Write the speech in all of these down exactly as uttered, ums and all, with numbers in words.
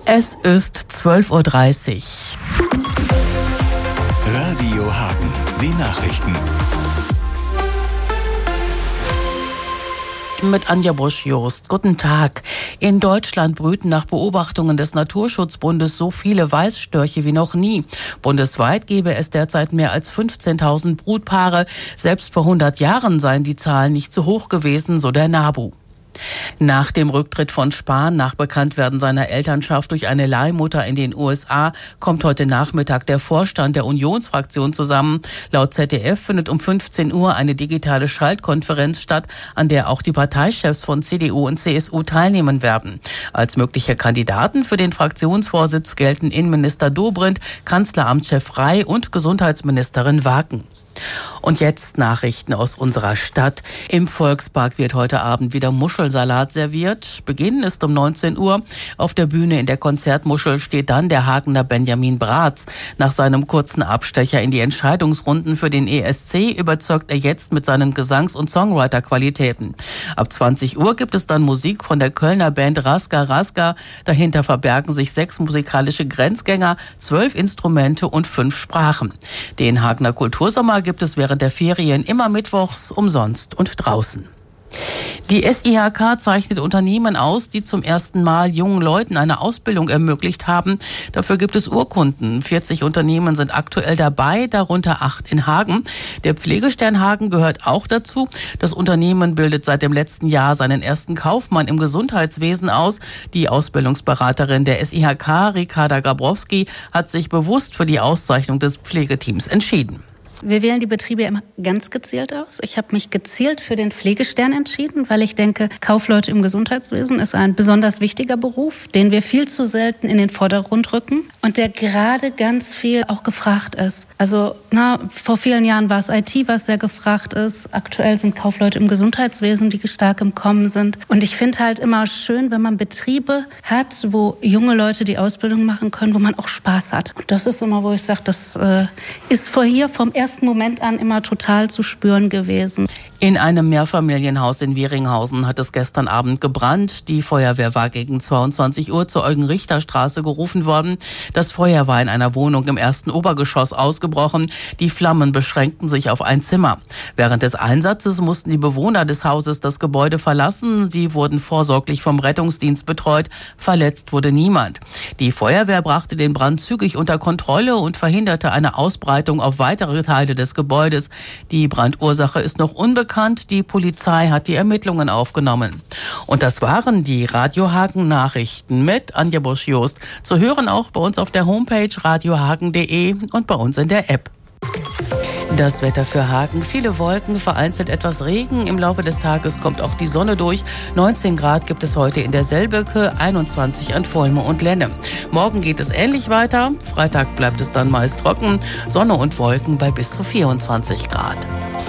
Es ist zwölf Uhr dreißig. Radio Hagen, die Nachrichten. Mit Anja Busch-Jost. Guten Tag. In Deutschland brüten nach Beobachtungen des Naturschutzbundes so viele Weißstörche wie noch nie. Bundesweit gäbe es derzeit mehr als fünfzehntausend Brutpaare. Selbst vor hundert Jahren seien die Zahlen nicht so hoch gewesen, so der NABU. Nach dem Rücktritt von Spahn nach Bekanntwerden seiner Elternschaft durch eine Leihmutter in den U S A kommt heute Nachmittag der Vorstand der Unionsfraktion zusammen. Laut Z D F findet um fünfzehn Uhr eine digitale Schaltkonferenz statt, an der auch die Parteichefs von C D U und C S U teilnehmen werden. Als mögliche Kandidaten für den Fraktionsvorsitz gelten Innenminister Dobrindt, Kanzleramtschef Rey und Gesundheitsministerin Waken. Und jetzt Nachrichten aus unserer Stadt. Im Volkspark wird heute Abend wieder Muschelsalat serviert. Beginn ist um neunzehn Uhr. Auf der Bühne in der Konzertmuschel steht dann der Hagener Benjamin Bratz. Nach seinem kurzen Abstecher in die Entscheidungsrunden für den E S C überzeugt er jetzt mit seinen Gesangs- und Songwriter-Qualitäten. Ab zwanzig Uhr gibt es dann Musik von der Kölner Band Raska Raska. Dahinter verbergen sich sechs musikalische Grenzgänger, zwölf Instrumente und fünf Sprachen. Den Hagener Kultursommer gibt es während der Ferien immer mittwochs umsonst und draußen. Die S I H K zeichnet Unternehmen aus, die zum ersten Mal jungen Leuten eine Ausbildung ermöglicht haben. Dafür gibt es Urkunden. vierzig Unternehmen sind aktuell dabei, darunter acht in Hagen. Der Pflegestern Hagen gehört auch dazu. Das Unternehmen bildet seit dem letzten Jahr seinen ersten Kaufmann im Gesundheitswesen aus. Die Ausbildungsberaterin der S I H K, Ricarda Gabrowski, hat sich bewusst für die Auszeichnung des Pflegeteams entschieden. Wir wählen die Betriebe immer ganz gezielt aus. Ich habe mich gezielt für den Pflegestern entschieden, weil ich denke, Kaufleute im Gesundheitswesen ist ein besonders wichtiger Beruf, den wir viel zu selten in den Vordergrund rücken und der gerade ganz viel auch gefragt ist. Also na, vor vielen Jahren war es I T, was sehr gefragt ist. Aktuell sind Kaufleute im Gesundheitswesen, die stark im Kommen sind. Und ich finde halt immer schön, wenn man Betriebe hat, wo junge Leute die Ausbildung machen können, wo man auch Spaß hat. Und das ist immer, wo ich sage, das äh, ist vor hier vom ersten Moment an immer total zu spüren gewesen. In einem Mehrfamilienhaus in Wieringhausen hat es gestern Abend gebrannt. Die Feuerwehr war gegen zweiundzwanzig Uhr zur Eugen-Richter-Straße gerufen worden. Das Feuer war in einer Wohnung im ersten Obergeschoss ausgebrochen. Die Flammen beschränkten sich auf ein Zimmer. Während des Einsatzes mussten die Bewohner des Hauses das Gebäude verlassen. Sie wurden vorsorglich vom Rettungsdienst betreut. Verletzt wurde niemand. Die Feuerwehr brachte den Brand zügig unter Kontrolle und verhinderte eine Ausbreitung auf weitere Teile des Gebäudes. Die Brandursache ist noch unbekannt. Die Polizei hat die Ermittlungen aufgenommen. Und das waren die Radio Hagen Nachrichten mit Anja Busch-Jost. Zu hören auch bei uns auf der Homepage radiohagen punkt de und bei uns in der App. Das Wetter für Hagen. Viele Wolken, vereinzelt etwas Regen. Im Laufe des Tages kommt auch die Sonne durch. neunzehn Grad gibt es heute in der Selböcke, einundzwanzig an Volme und Lenne. Morgen geht es ähnlich weiter. Freitag bleibt es dann meist trocken. Sonne und Wolken bei bis zu vierundzwanzig Grad.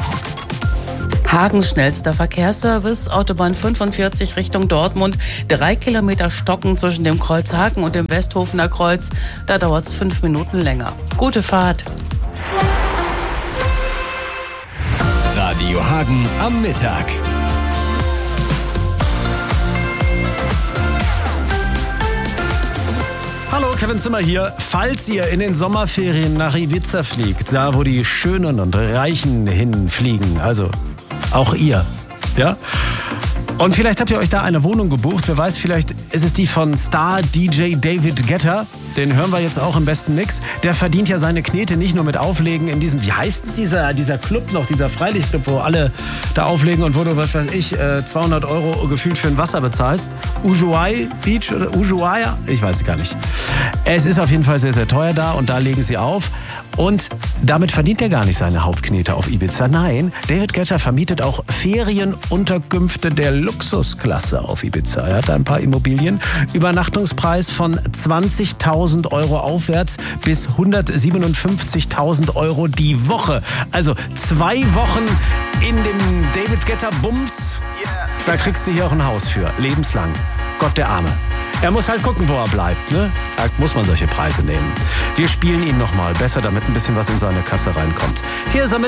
Hagens schnellster Verkehrsservice, Autobahn fünfundvierzig Richtung Dortmund. Drei Kilometer Stocken zwischen dem Kreuz Hagen und dem Westhofener Kreuz. Da dauert es fünf Minuten länger. Gute Fahrt. Radio Hagen am Mittag. Hallo, Kevin Zimmer hier. Falls ihr in den Sommerferien nach Ibiza fliegt, da wo die Schönen und Reichen hinfliegen, also auch ihr, ja? Und vielleicht habt ihr euch da eine Wohnung gebucht. Wer weiß, vielleicht ist es die von Star-D J David Guetta. Den hören wir jetzt auch im besten Mix. Der verdient ja seine Knete nicht nur mit Auflegen in diesem, wie heißt denn dieser, dieser Club noch, dieser Freilichtclub, wo alle da auflegen und wo du, was weiß ich, zweihundert Euro gefühlt für ein Wasser bezahlst. Ushuaia Beach oder Ushuaia? Ich weiß es gar nicht. Es ist auf jeden Fall sehr, sehr teuer da und da legen sie auf. Und damit verdient er gar nicht seine Hauptknete auf Ibiza. Nein, David Guetta vermietet auch Ferienunterkünfte der Luxusklasse auf Ibiza. Er hat da ein paar Immobilien. Übernachtungspreis von zwanzigtausend Euro aufwärts bis hundertsiebenundfünfzigtausend Euro die Woche. Also zwei Wochen in dem David Guetta Bums. Da kriegst du hier auch ein Haus für. Lebenslang. Gott der Arme. Er muss halt gucken, wo er bleibt, ne? Da muss man solche Preise nehmen. Wir spielen ihn nochmal. Besser, damit ein bisschen was in seine Kasse reinkommt. Hier ist er mit